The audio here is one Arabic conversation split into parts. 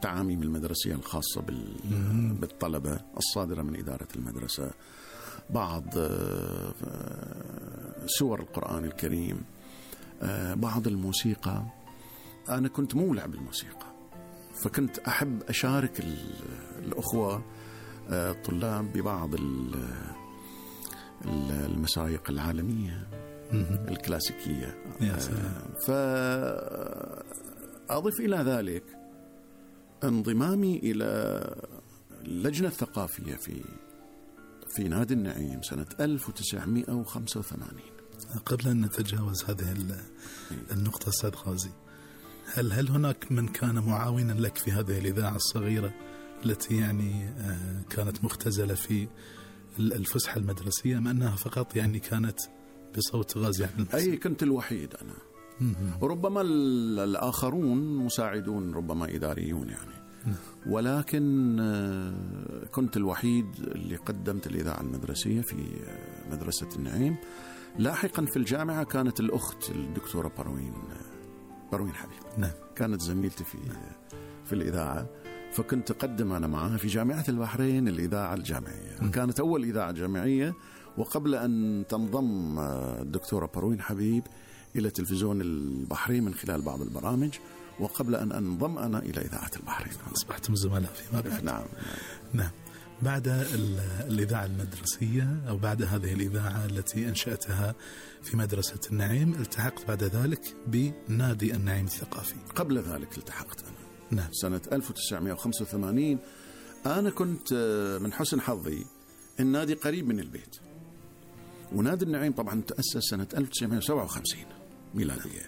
التعاميم المدرسية الخاصة بالطلبة الصادرة من إدارة المدرسة، بعض سور القرآن الكريم، بعض الموسيقى. أنا كنت مولع بالموسيقى، فكنت أحب أشارك الأخوة الطلاب ببعض المسايق العالمية الكلاسيكية. فأضف إلى ذلك انضمامي إلى اللجنة الثقافية في نادي النعيم سنة 1985. قبل أن نتجاوز هذه النقطة أستاذ غازي، هل هناك من كان معاونا لك في هذه الإذاعة الصغيرة التي يعني كانت مختزلة في الفسحة المدرسية، أم أنها فقط يعني كانت بصوت غازي عبد المحسن؟ أي كنت الوحيد أنا. ربما الآخرون مساعدون، ربما إداريون يعني، ولكن كنت الوحيد اللي قدمت الإذاعة المدرسية في مدرسة النعيم. لاحقا في الجامعة كانت الأخت الدكتورة بروين حبيب، نعم، كانت زميلتي في الإذاعة، فكنت أقدم أنا معها في جامعة البحرين الإذاعة الجامعية. كانت أول إذاعة جامعية، وقبل أن تنضم الدكتورة بروين حبيب إلى تلفزيون البحرين من خلال بعض البرامج، وقبل أن أنضم أنا إلى إذاعة البحرين. أصبحتم زملاء فيما بعد. نعم. بعد الإذاعة المدرسية، أو بعد هذه الإذاعة التي أنشأتها في مدرسة النعيم، التحقت بعد ذلك بنادي النعيم الثقافي. قبل ذلك التحقت أنا، نعم، سنة 1985. أنا كنت من حسن حظي النادي قريب من البيت، ونادي النعيم طبعا تأسس سنة 1957 ميلادية،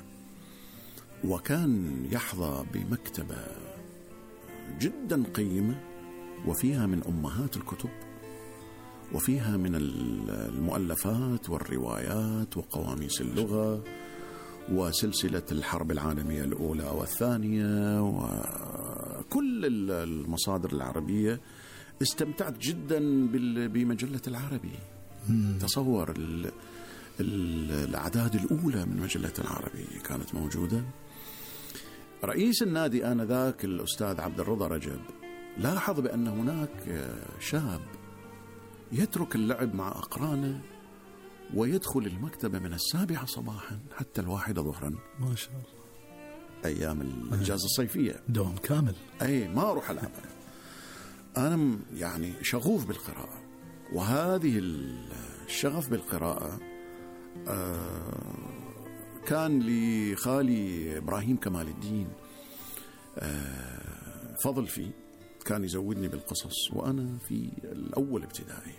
وكان يحظى بمكتبة جدا قيمة، وفيها من أمهات الكتب، وفيها من المؤلفات والروايات وقواميس اللغة وسلسلة الحرب العالمية الأولى والثانية وكل المصادر العربية. استمتعت جدا بمجلة العربي. تصور الأعداد الأولى من مجلة العربي كانت موجودة. رئيس النادي آنذاك الأستاذ عبد الرضا رجب لاحظ بأن هناك شاب يترك اللعب مع أقرانه ويدخل المكتبة من 7 صباحا حتى 1 ظهرا. ما شاء الله، أيام الإجازة الصيفية، دوام كامل. أي ما أروح ألعب. أنا يعني شغوف بالقراءة، وهذه الشغف بالقراءة كان لخالي إبراهيم كمال الدين فضل فيه، كان يزودني بالقصص وأنا في الأول ابتدائي.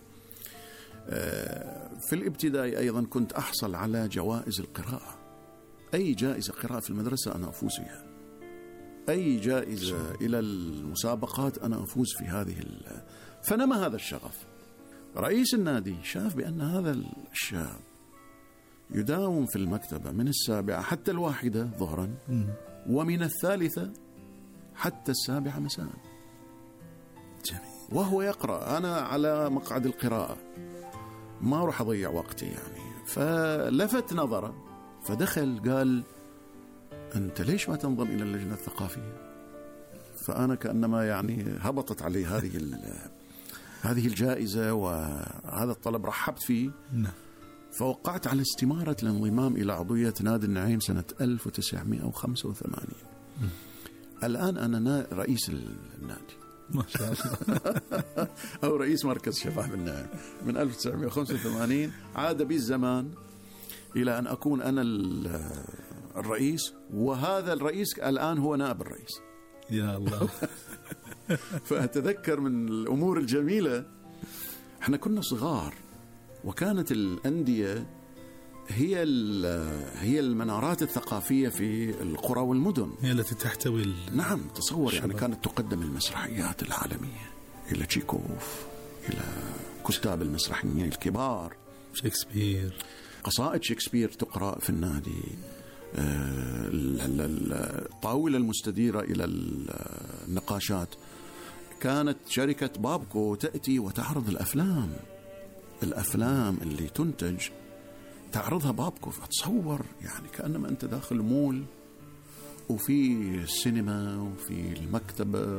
في الابتدائي أيضا كنت أحصل على جوائز القراءة، أي جائزة قراءة في المدرسة أنا أفوز فيها، أي جائزة إلى المسابقات أنا أفوز في هذه فنما هذا الشغف. رئيس النادي شاف بأن هذا الشاب يداوم في المكتبة من 7 حتى 1 ظهرا، ومن 3 حتى 7 مساء، وهو يقرأ. أنا على مقعد القراءة ما أروح أضيع وقتي يعني. فلفت نظره، فدخل قال: أنت ليش ما تنضم إلى اللجنة الثقافية؟ فأنا كأنما يعني هبطت علي هذه الجائزة وهذا الطلب، رحبت فيه. فوقعت على استمارة الانضمام إلى عضوية نادي النعيم سنة 1985. الآن أنا رئيس النادي ما شاء الله أو رئيس مركز شباب النعيم من 1985. عاد بي الزمان إلى أن أكون أنا الرئيس، وهذا الرئيس الآن هو نائب الرئيس. يا الله فأتذكر من الأمور الجميلة، احنا كنا صغار، وكانت الأندية هي المنارات الثقافية في القرى والمدن، هي التي تحتوي نعم، تصور يعني كانت تقدم المسرحيات العالمية إلى تشيكوف، إلى كتاب المسرحيين الكبار، شكسبير، قصائد شكسبير تقرأ في النادي، الطاولة المستديرة إلى النقاشات. كانت شركة بابكو تأتي وتعرض الأفلام اللي تنتج، تعرضها بابكو. فتصور يعني كأنما أنت داخل مول، وفي السينما، وفي المكتبة،